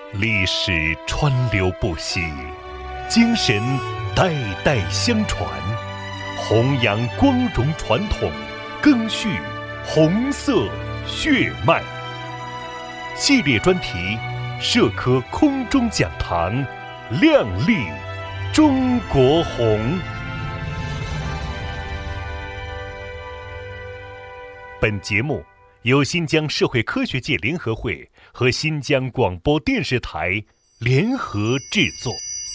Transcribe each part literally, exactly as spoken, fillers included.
历史川流不息，精神代代相传，弘扬光荣传统，赓续红色血脉。系列专题：社科空中讲堂，亮丽中国红。本节目由新疆社会科学界联合会和新疆广播电视台联合制作。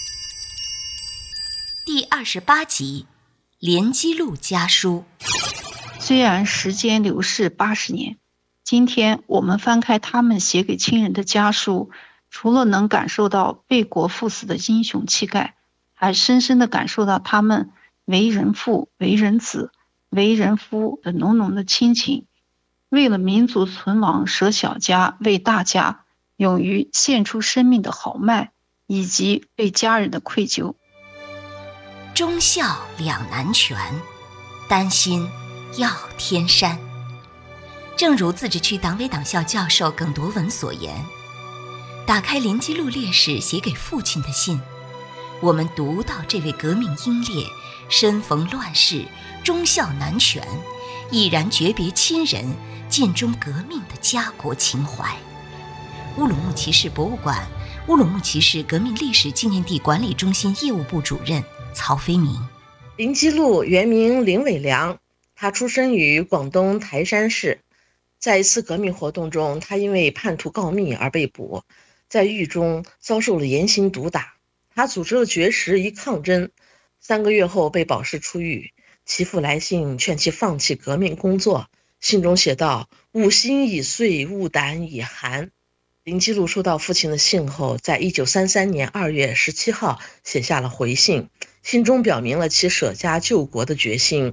第二十八集，连基路家书。 虽然时间流逝八十年，今天我们翻开他们写给亲人的家书，除了能感受到为国赴死的英雄气概，还深深地感受到他们为人父、为人子、为人夫的浓浓的亲情，为了民族存亡舍小家为大家，勇于献出生命的豪迈，以及对家人的愧疚。 忠孝两难全，担心要天山。正如自治区党委党校教授耿铎文所言，打开连基路烈士写给父亲的信，我们读到这位革命英烈身逢乱世，忠孝难全，毅然诀别亲人，尽忠革命的家国情怀。乌鲁木齐市博物馆乌鲁木齐市革命历史纪念地管理中心业务部主任曹飞明。 林基路原名林伟良，他出生于广东台山市。在一次革命活动中，他因为叛徒告密而被捕，在狱中遭受了严刑毒打。他组织了绝食以抗争，三个月后被保释出狱。其父来信劝其放弃革命工作，信中写道：吾心已碎，吾胆已寒。林基路收到父亲的信后，在一九三三年二月十七号写下了回信，信中表明了其舍家救国的决心。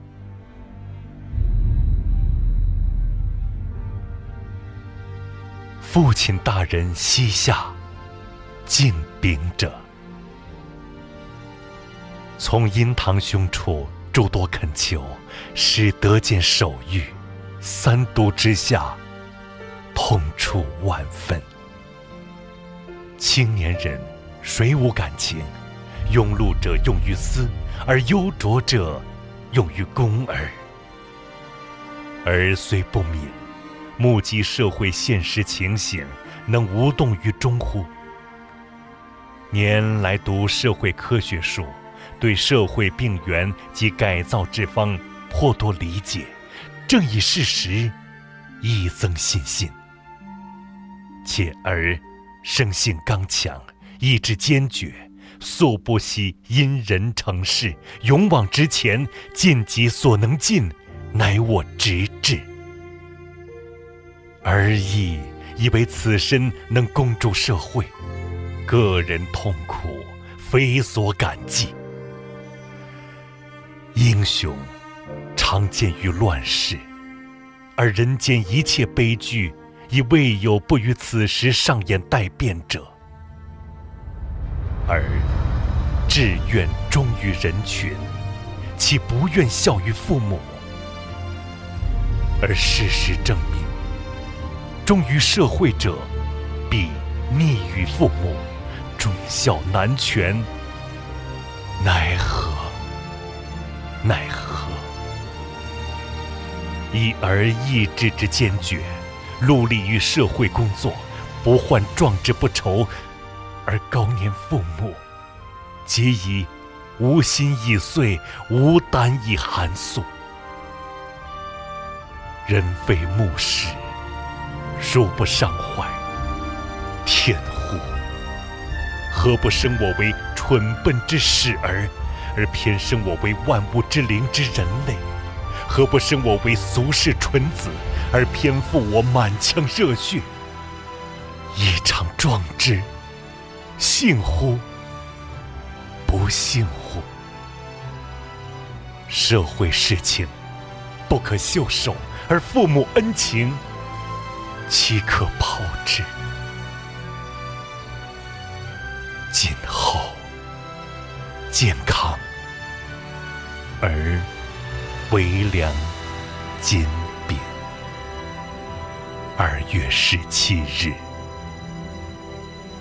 父亲大人膝下，静禀着。从殷堂兄处诸多恳求，使得见手谕，三读之下，痛触万分。青年人谁无感情？庸碌者用于私，而忧灼者用于公耳。而虽不敏，目击社会现实情形，能无动于衷乎？年来读社会科学书，对社会病源及改造之方颇多理解，正以事实益增信心。且而生性刚强，意志坚决，素不惜因人成事，勇往直前，尽己所能尽，乃我直志。而亦以为此身能共助社会，个人痛苦非所感计。英雄常见于乱世，而人间一切悲剧，已未有不于此时上演待变者。而志愿忠于人群，岂不愿效于父母？而事实证明，忠于社会者，必逆于父母，忠孝难全，奈何？奈何？一而意志之坚决，戮力于社会工作，不患壮志不酬，而高年父母，皆以无心已碎，无胆已寒素。人非木石，殊不伤怀。天乎！何不生我为蠢笨之始儿，而偏生我为万物之灵之人类？何不生我为俗世蠢子，而偏负我满腔热血？一场壮志，幸乎？不幸乎？社会事情不可袖手，而父母恩情岂可抛之？今后健康而为良谨禀。二月十七日。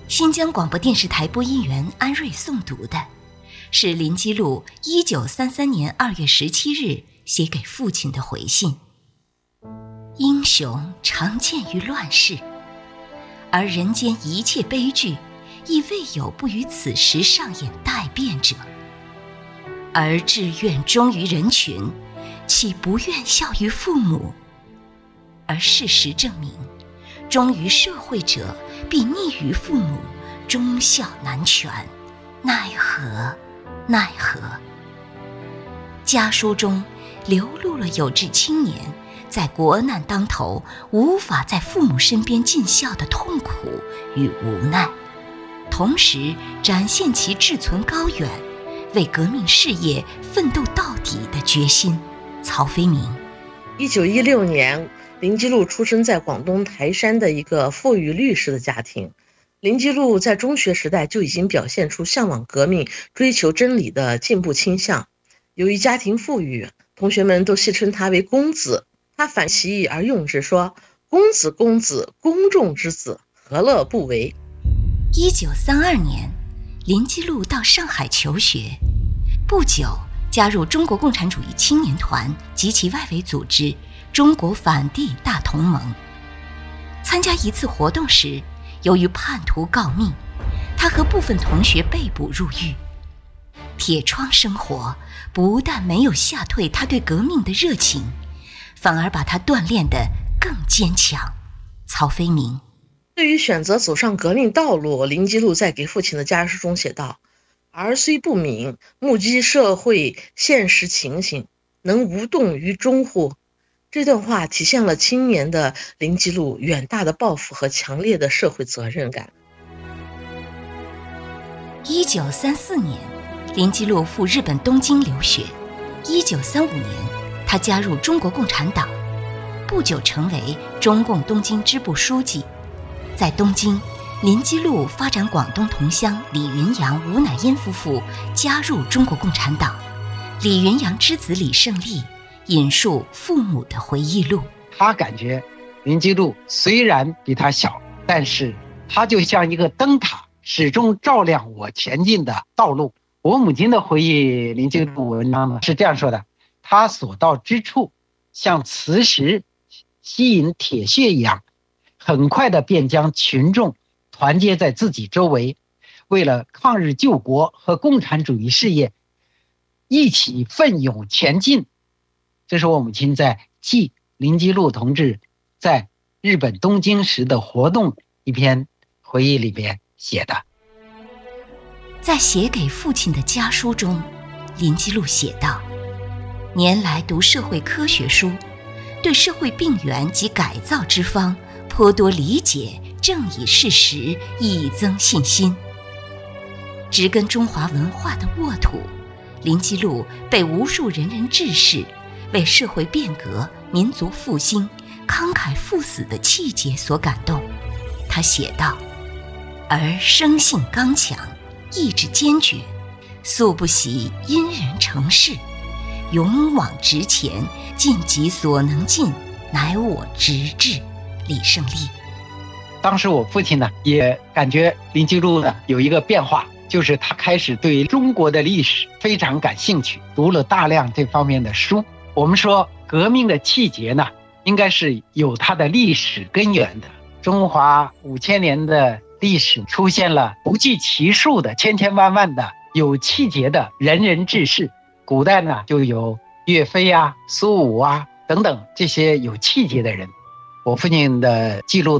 新疆广播电视台播音员安瑞诵读的是林基路一九三三年二月十七日写给父亲的回信。英雄常见于乱世，而人间一切悲剧亦未有不于此时上演代变者。而志愿忠于人群，岂不愿效于父母？而事实证明，忠于社会者必逆于父母，忠孝难全，奈何奈何。家书中流露了有志青年在国难当头无法在父母身边尽孝的痛苦与无奈，同时展现其志存高远，为革命事业奋斗到底的决心。曹飞明。 一九一六年，林基路出生在广东台山的一个富裕律师的家庭。林基路在中学时代就已经表现出向往革命、追求真理的进步倾向。由于家庭富裕，同学们都戏称他为公子。他反其意而用之，说：“公子公子，公众之子，何乐不为？” 一九三二年，林基路到上海求学，不久加入中国共产主义青年团及其外围组织中国反帝大同盟。参加一次活动时，由于叛徒告密，他和部分同学被捕入狱。铁窗生活不但没有吓退他对革命的热情，反而把他锻炼得更坚强。曹飞明。 对于选择走上革命道路，林基路在给父亲的家书中写道：“儿虽不敏，目击社会现实情形，能无动于衷乎？”这段话体现了青年的林基路远大的抱负和强烈的社会责任感。 一九三四年，林基路赴日本东京留学。一九三五年，他加入中国共产党，不久成为中共东京支部书记。在东京，林基路发展广东同乡李云阳、吴乃英夫妇加入中国共产党。李云阳之子李胜利引述父母的回忆录， 他感觉林基路虽然比他小，但是他就像一个灯塔，始终照亮我前进的道路。我母亲的回忆林基路文章呢是这样说的：他所到之处，像磁石吸引铁屑一样，很快的便将群众团结在自己周围，为了抗日救国和共产主义事业一起奋勇前进。这是我母亲在记林基路同志在日本东京时的活动一篇回忆里边写的。 在写给父亲的家书中，林基路写道：年来读社会科学书，对社会病源及改造之方颇多理解，正以事实，益增信心。植根中华文化的沃土，林基路被无数仁人志士为社会变革、民族复兴慷慨赴死的气节所感动。他写道：而生性刚强，意志坚决，素不喜因人成事，勇往直前，尽己所能尽，乃我直志。李胜利。 当时我父亲呢也感觉林基路呢有一个变化，就是他开始对中国的历史非常感兴趣，读了大量这方面的书。我们说革命的气节呢应该是有它的历史根源的。中华五千年的历史出现了不计其数的千千万万的有气节的仁人志士。古代呢就有岳飞啊、苏武啊等等这些有气节的人。我父亲的记录